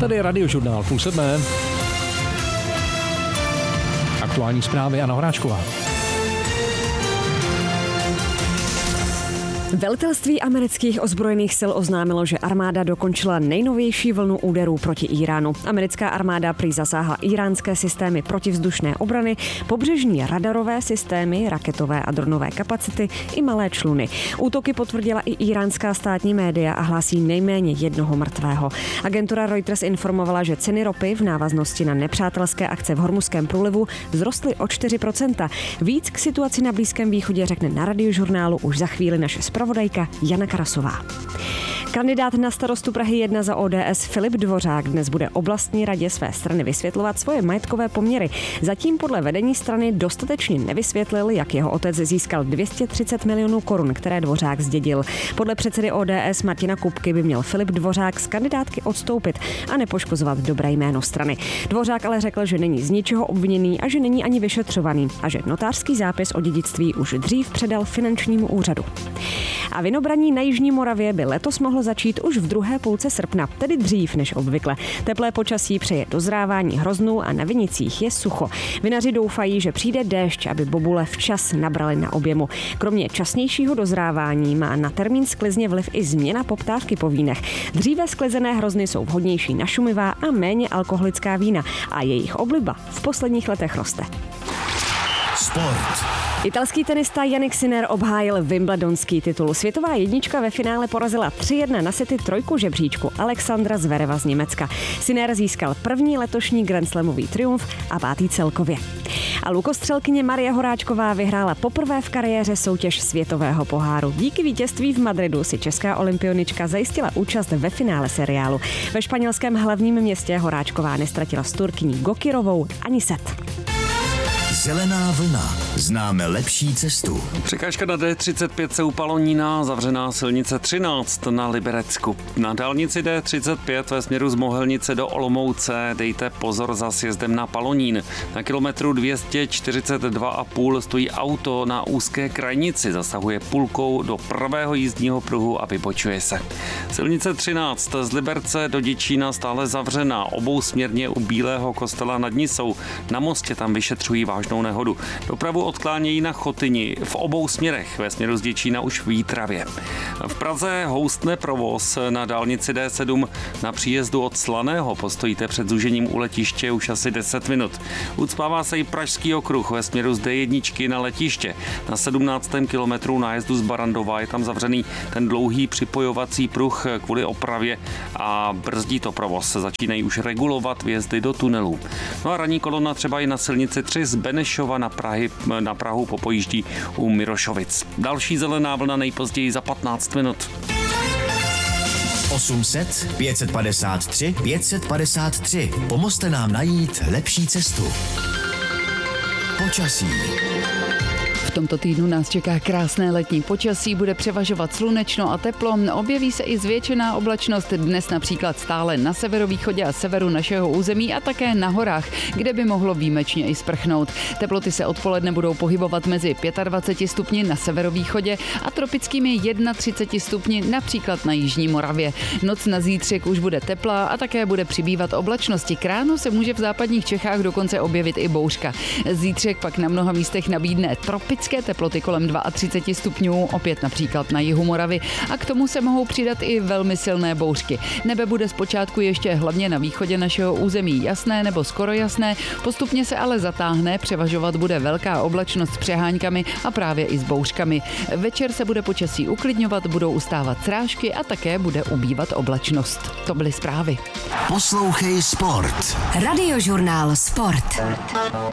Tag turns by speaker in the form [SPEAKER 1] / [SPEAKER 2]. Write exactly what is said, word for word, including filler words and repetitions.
[SPEAKER 1] Tady je Radiožurnál půl sedmé. Aktuální zprávy Anna Horáčková.
[SPEAKER 2] Velitelství amerických ozbrojených sil oznámilo, že armáda dokončila nejnovější vlnu úderů proti Íránu. Americká armáda prý zasáhla íránské systémy protivzdušné obrany, pobřežní radarové systémy, raketové a dronové kapacity i malé čluny. Útoky potvrdila i íránská státní média a hlásí nejméně jednoho mrtvého. Agentura Reuters informovala, že ceny ropy v návaznosti na nepřátelské akce v Hormuzském průlivu vzrostly o čtyři procenta. Víc k situaci na Blízkém východě řekne na Radiožurnálu už za chvíli naše zpravodajka Jana Karasová. Kandidát na starostu Prahy jedna za O D S Filip Dvořák dnes bude oblastní radě své strany vysvětlovat svoje majetkové poměry. Zatím podle vedení strany dostatečně nevysvětlil, jak jeho otec získal dvě stě třicet milionů korun, které Dvořák zdědil. Podle předsedy O D S Martina Kupky by měl Filip Dvořák z kandidátky odstoupit a nepoškozovat dobré jméno strany. Dvořák ale řekl, že není z ničeho obviněný a že není ani vyšetřovaný a že notářský zápis o dědictví už dřív předal finančnímu úřadu. A vinobraní na Jižní Moravě by letos mohlo začít už v druhé půlce srpna, tedy dřív než obvykle. Teplé počasí přeje dozrávání hroznů a na vinicích je sucho. Vinaři doufají, že přijde déšť, aby bobule včas nabraly na objemu. Kromě časnějšího dozrávání má na termín sklizně vliv i změna poptávky po vínech. Dříve sklizené hrozny jsou vhodnější na šumivá a méně alkoholická vína a jejich obliba v posledních letech roste.
[SPEAKER 3] Sport.
[SPEAKER 2] Italský tenista Jannik Sinner obhájil wimbledonský titul. Světová jednička ve finále porazila tři jedna na sety trojku žebříčku Alexandra Zvereva z Německa. Sinner získal první letošní grandslamový triumf a pátý celkově. A lukostřelkyně Marie Horáčková vyhrála poprvé v kariéře soutěž světového poháru. Díky vítězství v Madridu si česká olympionička zajistila účast ve finále seriálu. Ve španělském hlavním městě Horáčková nestratila s Turkyní Gokirovou ani set.
[SPEAKER 3] Zelená vlna. Známe lepší cestu.
[SPEAKER 4] Překážka na D třicet pět se u Palonína, zavřená silnice třináct na Liberecku. Na dálnici D třicet pět ve směru z Mohelnice do Olomouce dejte pozor za sjezdem na Palonín. Na kilometru dvě stě čtyřicet dva a půl stojí auto na úzké krajnici, zasahuje půlkou do pravého jízdního pruhu a vybočuje se. Silnice třináct z Liberce do Děčína stále zavřená, obousměrně u Bílého kostela nad Nisou. Na mostě tam vyšetřují vážnou nehodu. Dopravu odklánějí na Chotyni v obou směrech, ve směru z Děčína už v Jítravě. V Praze houstne provoz na dálnici D sedm. Na příjezdu od Slaného postojíte před zúžením u letiště už asi deset minut. Ucpává se i Pražský okruh ve směru z D jedna na letiště. Na sedmnáctém kilometru nájezdu z Barandova je tam zavřený ten dlouhý připojovací pruh kvůli opravě a brzdí to provoz. Začínají už regulovat vjezdy do tunelů. No a ranní kolona třeba i na silnici tři z Benešova na, Prahy, na Prahu popojíždí u Mirošovic. Další zelená vlna nejpozději za patnáct minut.
[SPEAKER 3] osm set pět set padesát tři pět set padesát tři. Pomozte nám najít lepší cestu. Počasí.
[SPEAKER 5] V tomto týdnu nás čeká krásné letní počasí, bude převažovat slunečno a teplo, objeví se i zvětšená oblačnost dnes například stále na severovýchodě a severu našeho území a také na horách, kde by mohlo výjimečně i sprchnout. Teploty se odpoledne budou pohybovat mezi dvaceti pěti stupni na severovýchodě a tropickými třiceti jedna stupni například na jižní Moravě. Noc na zítřek už bude teplá a také bude přibývat oblačnosti. K ránu se může v západních Čechách dokonce objevit i bouřka. Zítřek pak na mnoha místech nabídne tropické teploty kolem třiceti dvou stupňů, opět například na jihu Moravy, a k tomu se mohou přidat i velmi silné bouřky. Nebe bude zpočátku ještě hlavně na východě našeho území jasné nebo skoro jasné, postupně se ale zatáhne, převažovat bude velká oblačnost s přeháňkami a právě i s bouřkami. Večer se bude počasí uklidňovat, budou ustávat srážky a také bude ubývat oblačnost. To byly zprávy.
[SPEAKER 3] Poslouchej Sport.
[SPEAKER 6] Radiožurnál Sport.